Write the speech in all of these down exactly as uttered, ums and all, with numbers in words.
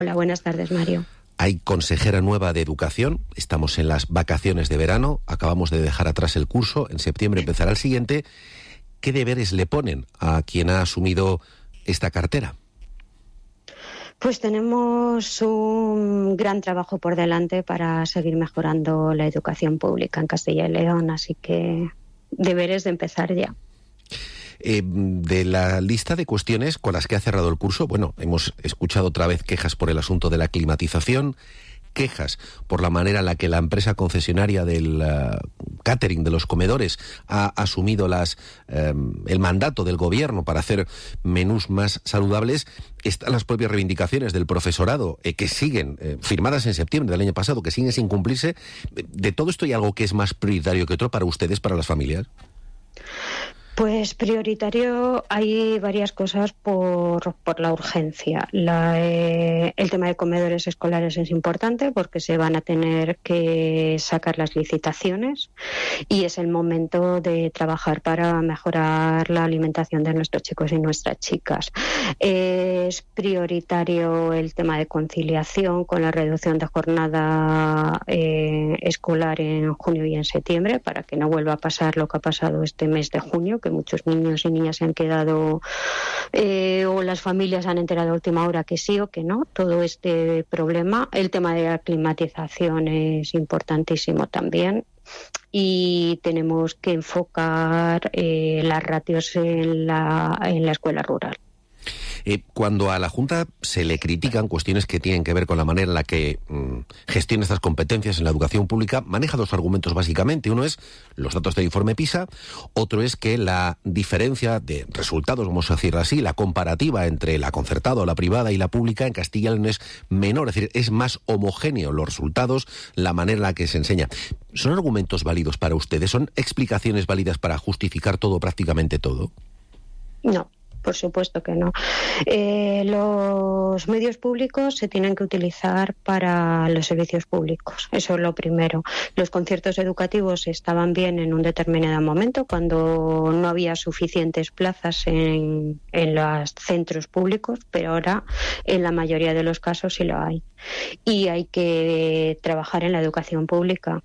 Hola, buenas tardes, Mario. Hay consejera nueva de Educación, estamos en las vacaciones de verano, acabamos de dejar atrás el curso, en septiembre empezará el siguiente. ¿Qué deberes le ponen a quien ha asumido esta cartera? Pues tenemos un gran trabajo por delante para seguir mejorando la educación pública en Castilla y León, así que deberes de empezar ya. Eh, de la lista de cuestiones con las que ha cerrado el curso, bueno, hemos escuchado otra vez quejas por el asunto de la climatización, quejas por la manera en la que la empresa concesionaria del uh, catering, de los comedores, ha asumido las eh, el mandato del gobierno para hacer menús más saludables. Están las propias reivindicaciones del profesorado, eh, que siguen, eh, firmadas en septiembre del año pasado, que siguen sin cumplirse. ¿De todo esto hay algo que es más prioritario que otro para ustedes, para las familias? Pues prioritario, hay varias cosas por, por la urgencia. La, eh, el tema de comedores escolares es importante porque se van a tener que sacar las licitaciones y es el momento de trabajar para mejorar la alimentación de nuestros chicos y nuestras chicas. Es prioritario el tema de conciliación con la reducción de jornada eh, escolar en junio y en septiembre para que no vuelva a pasar lo que ha pasado este mes de junio, que muchos niños y niñas se han quedado eh, o las familias han enterado a última hora que sí o que no, todo este problema. El tema de la climatización es importantísimo también y tenemos que enfocar eh, las ratios en la, en la escuela rural. Eh, cuando a la Junta se le critican cuestiones que tienen que ver con la manera en la que mmm, gestiona estas competencias en la educación pública, maneja dos argumentos básicamente. Uno es los datos del informe PISA, otro es que la diferencia de resultados, vamos a decirlo así, la comparativa entre la concertada o la privada y la pública en Castilla y León es menor, es decir, es más homogéneo los resultados, la manera en la que se enseña. ¿Son argumentos válidos para ustedes? ¿Son explicaciones válidas para justificar todo, prácticamente todo? No. Por supuesto que no. Eh, los medios públicos se tienen que utilizar para los servicios públicos. Eso es lo primero. Los conciertos educativos estaban bien en un determinado momento, cuando no había suficientes plazas en, en los centros públicos, pero ahora en la mayoría de los casos sí lo hay. Y hay que trabajar en la educación pública.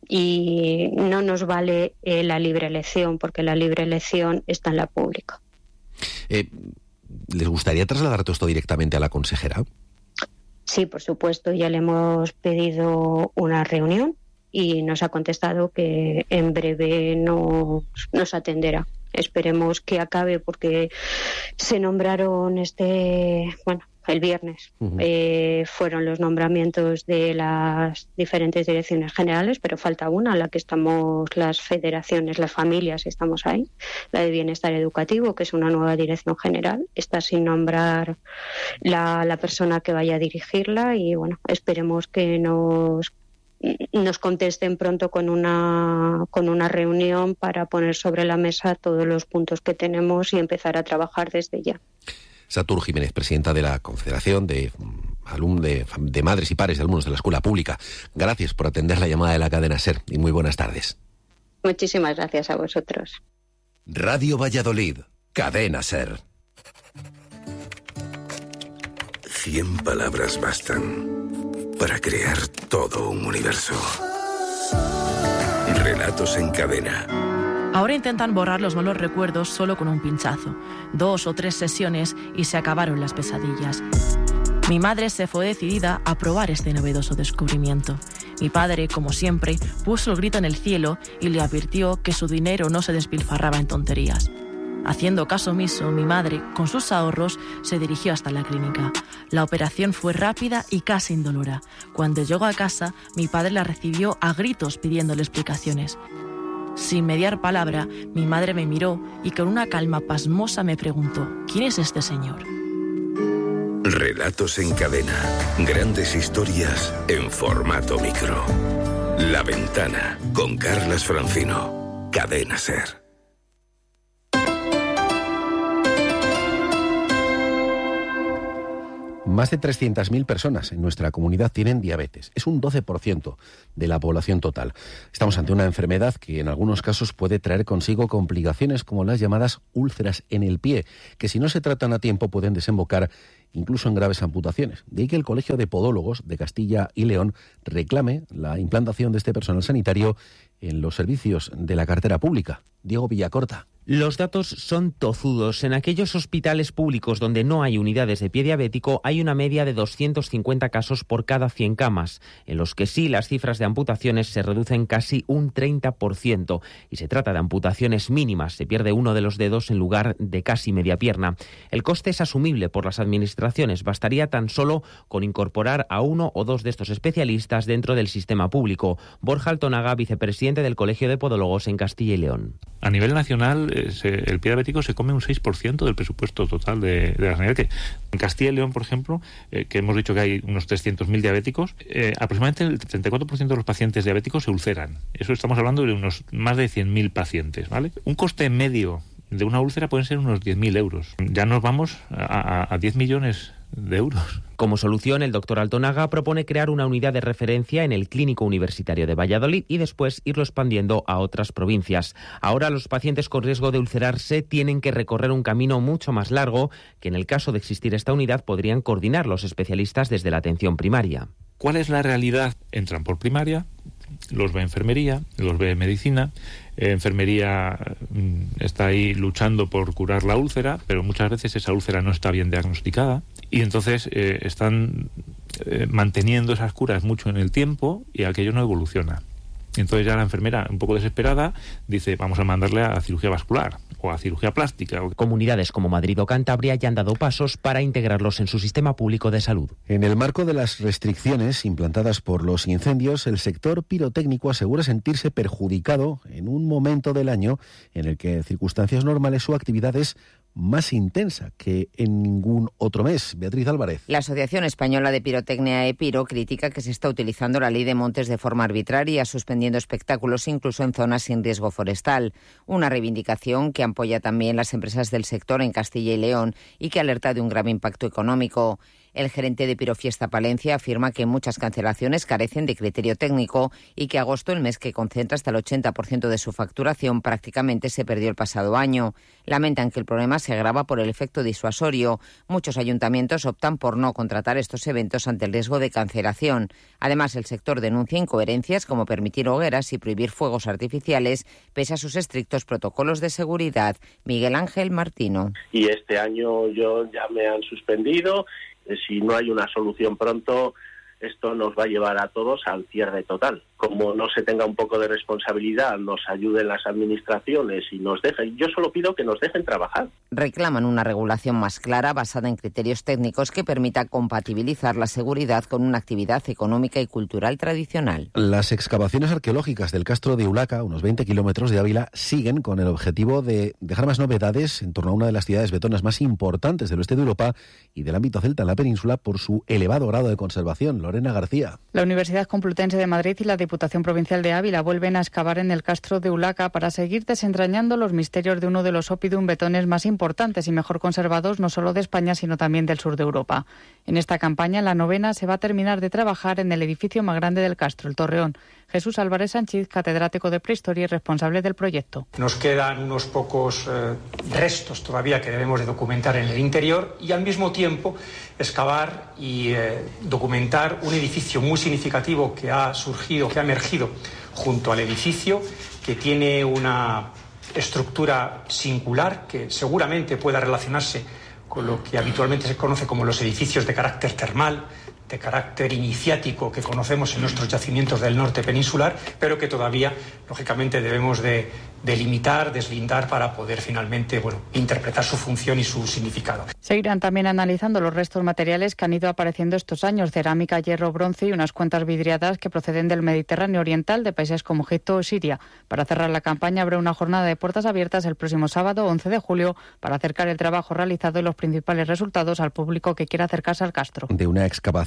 Y no nos vale eh, la libre elección, porque la libre elección está en la pública. Eh, ¿Les gustaría trasladar todo esto directamente a la consejera? Sí, por supuesto. Ya le hemos pedido una reunión y nos ha contestado que en breve nos, nos atenderá. Esperemos que acabe porque se nombraron este, bueno, el viernes. Uh-huh. Eh, fueron los nombramientos de las diferentes direcciones generales, pero falta una, la que estamos las federaciones, las familias, estamos ahí. La de Bienestar Educativo, que es una nueva dirección general, está sin nombrar la, la persona que vaya a dirigirla y bueno, esperemos que nos nos contesten pronto con una con una reunión para poner sobre la mesa todos los puntos que tenemos y empezar a trabajar desde ya. Satur Jiménez, presidenta de la Confederación de, alum, de, de Madres y Padres de Alumnos de la Escuela Pública. Gracias por atender la llamada de la cadena SER y muy buenas tardes. Muchísimas gracias a vosotros. Radio Valladolid, cadena SER. Cien palabras bastan para crear todo un universo. Relatos en cadena. Ahora intentan borrar los malos recuerdos solo con un pinchazo. Dos o tres sesiones y se acabaron las pesadillas. Mi madre se fue decidida a probar este novedoso descubrimiento. Mi padre, como siempre, puso el grito en el cielo y le advirtió que su dinero no se despilfarraba en tonterías. Haciendo caso omiso, mi madre, con sus ahorros, se dirigió hasta la clínica. La operación fue rápida y casi indolora. Cuando llegó a casa, mi padre la recibió a gritos pidiéndole explicaciones. Sin mediar palabra, mi madre me miró y con una calma pasmosa me preguntó: ¿quién es este señor? Relatos en cadena. Grandes historias en formato micro. La Ventana, con Carlas Francino. Cadena SER. Más de trescientas mil personas en nuestra comunidad tienen diabetes. Es un doce por ciento de la población total. Estamos ante una enfermedad que en algunos casos puede traer consigo complicaciones como las llamadas úlceras en el pie, que si no se tratan a tiempo pueden desembocar incluso en graves amputaciones. De ahí que el Colegio de Podólogos de Castilla y León reclame la implantación de este personal sanitario en los servicios de la cartera pública. Diego Villacorta. Los datos son tozudos. En aquellos hospitales públicos donde no hay unidades de pie diabético hay una media de doscientos cincuenta casos por cada cien camas, en los que sí las cifras de amputaciones se reducen casi un treinta por ciento y se trata de amputaciones mínimas, se pierde uno de los dedos en lugar de casi media pierna. El coste es asumible por las administraciones, bastaría tan solo con incorporar a uno o dos de estos especialistas dentro del sistema público. Borja Altonaga, vicepresidente del Colegio de Podólogos en Castilla y León. A nivel nacional, el pie diabético se come un seis por ciento del presupuesto total de, de la sanidad. Que en Castilla y León, por ejemplo, eh, que hemos dicho que hay unos trescientos mil diabéticos, eh, aproximadamente el treinta y cuatro por ciento de los pacientes diabéticos se ulceran. Eso estamos hablando de unos más de cien mil pacientes, ¿vale? Un coste medio de una úlcera pueden ser unos diez mil euros. Ya nos vamos a, a, a diez millones de euros. Como solución, el doctor Altonaga propone crear una unidad de referencia en el Clínico Universitario de Valladolid y después irlo expandiendo a otras provincias. Ahora los pacientes con riesgo de ulcerarse tienen que recorrer un camino mucho más largo que en el caso de existir esta unidad podrían coordinar los especialistas desde la atención primaria. ¿Cuál es la realidad? Entran por primaria, los ve enfermería, los ve medicina. Eh, enfermería mm, está ahí luchando por curar la úlcera, pero muchas veces esa úlcera no está bien diagnosticada y entonces eh, están eh, manteniendo esas curas mucho en el tiempo y aquello no evoluciona. Entonces ya la enfermera, un poco desesperada, dice vamos a mandarle a cirugía vascular o a cirugía plástica. Comunidades como Madrid o Cantabria ya han dado pasos para integrarlos en su sistema público de salud. En el marco de las restricciones implantadas por los incendios, el sector pirotécnico asegura sentirse perjudicado en un momento del año en el que en circunstancias normales su actividad es más intensa que en ningún otro mes. Beatriz Álvarez. La Asociación Española de Pirotecnia EPIRO critica que se está utilizando la ley de montes de forma arbitraria, suspendiendo espectáculos incluso en zonas sin riesgo forestal. Una reivindicación que apoya también las empresas del sector en Castilla y León y que alerta de un grave impacto económico. El gerente de Pirofiesta Palencia afirma que muchas cancelaciones carecen de criterio técnico y que agosto, el mes que concentra hasta el ochenta por ciento de su facturación, prácticamente se perdió el pasado año. Lamentan que el problema se agrava por el efecto disuasorio. Muchos ayuntamientos optan por no contratar estos eventos ante el riesgo de cancelación. Además, el sector denuncia incoherencias como permitir hogueras y prohibir fuegos artificiales pese a sus estrictos protocolos de seguridad. Miguel Ángel Martino. Y este año yo ya me han suspendido. Si no hay una solución pronto, esto nos va a llevar a todos al cierre total. Como no se tenga un poco de responsabilidad, nos ayuden las administraciones y nos dejen. Yo solo pido que nos dejen trabajar. Reclaman una regulación más clara, basada en criterios técnicos que permita compatibilizar la seguridad con una actividad económica y cultural tradicional. Las excavaciones arqueológicas del Castro de Ulaca, unos veinte kilómetros de Ávila, siguen con el objetivo de dejar más novedades en torno a una de las ciudades betonas más importantes del oeste de Europa y del ámbito celta en la península por su elevado grado de conservación. Lorena García. La Universidad Complutense de Madrid y la Diputación Provincial de Ávila vuelven a excavar en el Castro de Ulaca para seguir desentrañando los misterios de uno de los oppidum betones más importantes y mejor conservados no solo de España, sino también del sur de Europa. En esta campaña, la novena, se va a terminar de trabajar en el edificio más grande del Castro, el Torreón. Jesús Álvarez Sánchez, catedrático de Prehistoria y responsable del proyecto. Nos quedan unos pocos eh, restos todavía que debemos de documentar en el interior y al mismo tiempo excavar y eh, documentar un edificio muy significativo que ha surgido, que ha emergido junto al edificio, que tiene una estructura singular que seguramente pueda relacionarse con lo que habitualmente se conoce como los edificios de carácter termal, de carácter iniciático que conocemos en nuestros yacimientos del norte peninsular, pero que todavía, lógicamente, debemos de delimitar, deslindar para poder finalmente, bueno, interpretar su función y su significado. Seguirán también analizando los restos materiales que han ido apareciendo estos años: cerámica, hierro, bronce y unas cuantas vidriadas que proceden del Mediterráneo oriental, de países como Egipto o Siria. Para cerrar la campaña habrá una jornada de puertas abiertas el próximo sábado once de julio para acercar el trabajo realizado y los principales resultados al público que quiera acercarse al Castro. De una excavación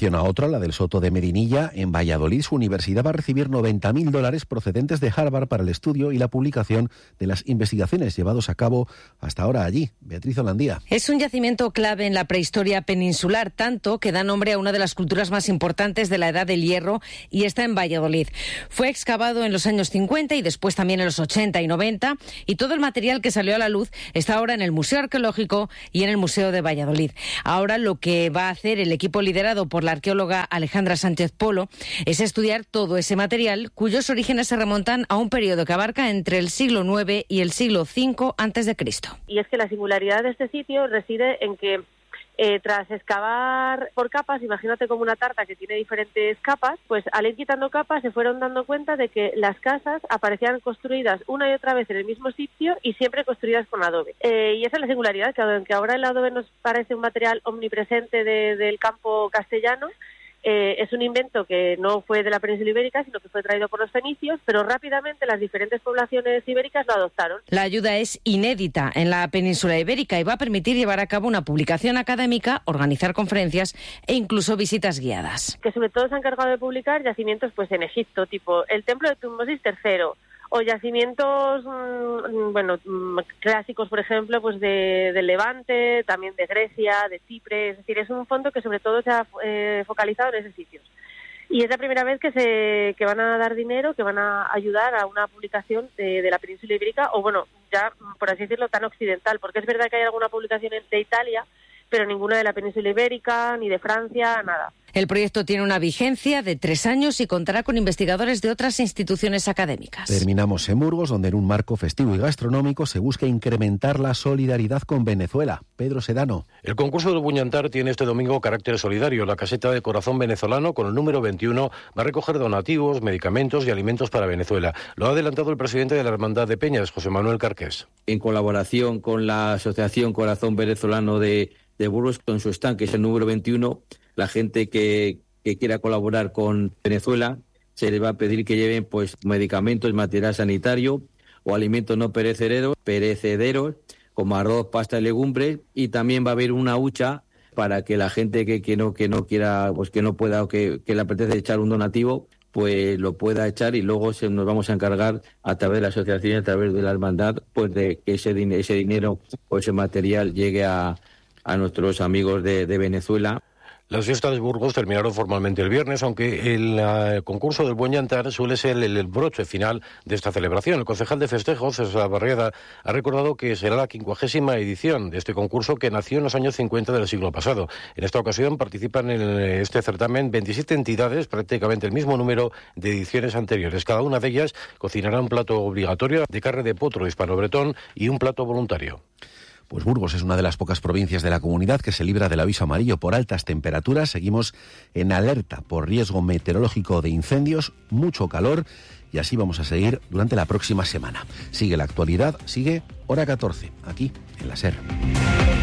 excepción a otra, la del Soto de Medinilla, en Valladolid, su universidad va a recibir noventa mil dólares procedentes de Harvard para el estudio y la publicación de las investigaciones llevados a cabo hasta ahora allí. Beatriz Holandía. Es un yacimiento clave en la prehistoria peninsular, tanto que da nombre a una de las culturas más importantes de la Edad del Hierro y está en Valladolid. Fue excavado en los años cincuenta y después también en los ochenta y noventa, y todo el material que salió a la luz está ahora en el Museo Arqueológico y en el Museo de Valladolid. Ahora lo que va a hacer el equipo liderado por la arqueóloga Alejandra Sánchez Polo es estudiar todo ese material cuyos orígenes se remontan a un periodo que abarca entre el siglo nueve y el siglo cinco antes de Cristo. Y es que la singularidad de este sitio reside en que Eh, tras excavar por capas, imagínate como una tarta que tiene diferentes capas, pues al ir quitando capas se fueron dando cuenta de que las casas aparecían construidas una y otra vez en el mismo sitio y siempre construidas con adobe. Eh, y esa es la singularidad, que aunque ahora el adobe nos parece un material omnipresente de, del campo castellano, Eh, es un invento que no fue de la península ibérica, sino que fue traído por los fenicios, pero rápidamente las diferentes poblaciones ibéricas lo adoptaron. La ayuda es inédita en la península ibérica y va a permitir llevar a cabo una publicación académica, organizar conferencias e incluso visitas guiadas. Que sobre todo se han encargado de publicar yacimientos pues en Egipto, tipo el templo de Tutmosis tercero, o yacimientos, mmm, bueno, mmm, clásicos, por ejemplo, pues de, de Levante, también de Grecia, de Chipre. Es decir, es un fondo que sobre todo se ha eh, focalizado en esos sitios. Y es la primera vez que se que van a dar dinero, que van a ayudar a una publicación de, de la península ibérica, o bueno, ya por así decirlo, tan occidental, porque es verdad que hay alguna publicación de Italia, pero ninguna de la península ibérica, ni de Francia, nada. El proyecto tiene una vigencia de tres años y contará con investigadores de otras instituciones académicas. Terminamos en Burgos, donde en un marco festivo y gastronómico se busca incrementar la solidaridad con Venezuela. Pedro Sedano. El concurso del Buñantar tiene este domingo carácter solidario. La caseta de corazón venezolano, con el número veintiuno, va a recoger donativos, medicamentos y alimentos para Venezuela. Lo ha adelantado el presidente de la Hermandad de Peñas, José Manuel Carqués. En colaboración con la Asociación Corazón Venezolano de, de Burgos, con su stand, que es el número veintiuno, la gente que, que quiera colaborar con Venezuela se les va a pedir que lleven pues medicamentos, material sanitario o alimentos no perecederos, perecederos como arroz, pasta y legumbres, y también va a haber una hucha para que la gente que, que no que no quiera, pues que no pueda o que, que le apetece echar un donativo, pues lo pueda echar, y luego se, nos vamos a encargar a través de la asociación, a través de la hermandad, pues de que ese, ese dinero o ese material llegue a, a nuestros amigos de, de Venezuela. Las fiestas de Burgos terminaron formalmente el viernes, aunque el uh, concurso del Buñantar suele ser el, el broche final de esta celebración. El concejal de festejos, César Barriada, ha recordado que será la quincuagésima edición de este concurso, que nació en los años cincuenta del siglo pasado. En esta ocasión participan en este certamen veintisiete entidades, prácticamente el mismo número de ediciones anteriores. Cada una de ellas cocinará un plato obligatorio de carne de potro hispano-bretón y un plato voluntario. Pues Burgos es una de las pocas provincias de la comunidad que se libra del aviso amarillo por altas temperaturas. Seguimos en alerta por riesgo meteorológico de incendios, mucho calor, y así vamos a seguir durante la próxima semana. Sigue la actualidad, sigue Hora catorce, aquí en la SER.